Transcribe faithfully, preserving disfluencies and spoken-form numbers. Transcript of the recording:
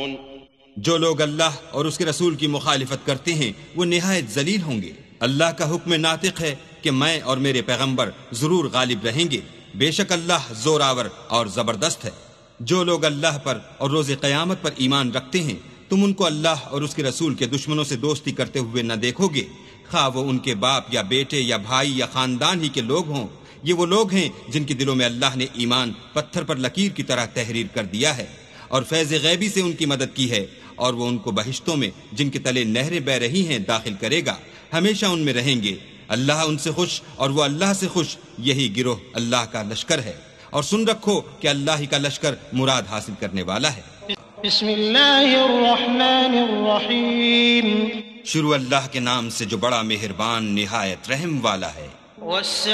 जो लोग अल्लाह और उसके रसूल की मुखालिफत करते हैं वो निहायत जलील होंगे। अल्लाह का हुक्म नातिक है कि मैं और मेरे पैगंबर जरूर गालिब रहेंगे। बेशक अल्लाह जोरावर और जबरदस्त है। जो लोग अल्लाह पर और रोज़े क़यामत पर ईमान रखते हैं तुम उनको अल्लाह और उसके रसूल के दुश्मनों से दोस्ती करते हुए न देखोगे, खा वो उनके बाप या बेटे या भाई या खानदान ही के लोग हों। ये वो लोग हैं जिनके दिलों में अल्लाह ने ईमान पत्थर पर लकीर की तरह तहरीर कर दिया है और फैज़ गैबी से उनकी मदद की है, और वो उनको बहिश्तों में जिनके तले नहरें बह रही हैं दाखिल करेगा, हमेशा उनमें रहेंगे। अल्लाह उनसे खुश और वो अल्लाह से खुश, यही गिरोह अल्लाह का लश्कर है। और सुन रखो कि अल्लाह ही का लश्कर मुराद हासिल करने वाला है। बिस्मिल्लाहिर्रहमानिर्रहीम। शुरू अल्लाह के नाम से जो बड़ा मेहरबान निहायत रहम वाला है।